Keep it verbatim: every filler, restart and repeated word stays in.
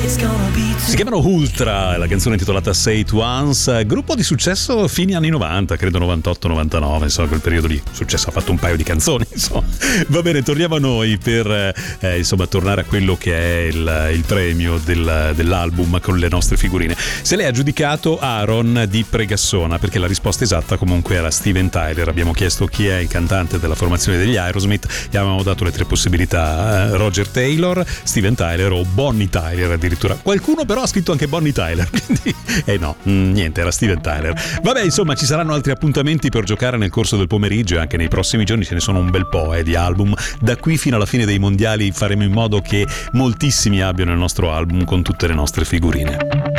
Si chiamano Ultra, la canzone intitolata Say It Once, gruppo di successo fine anni novanta, credo novantotto novantanove, insomma quel periodo di successo, ha fatto un paio di canzoni, insomma. Va bene, torniamo a noi per eh, insomma tornare a quello che è il, il premio del, dell'album con le nostre figurine. Se lei ha giudicato Aaron di Pregassona, perché la risposta esatta comunque era Steven Tyler. Abbiamo chiesto chi è il cantante della formazione degli Aerosmith, gli avevamo dato le tre possibilità, eh, Roger Taylor, Steven Tyler o Bonnie Tyler addirittura. Qualcuno però ha scritto anche Bonnie Tyler, quindi eh no, niente, era Steven Tyler. Vabbè, insomma, ci saranno altri appuntamenti per giocare nel corso del pomeriggio e anche nei prossimi giorni, ce ne sono un bel po' eh, di album. Da qui fino alla fine dei mondiali faremo in modo che moltissimi abbiano il nostro album con tutte le nostre figurine.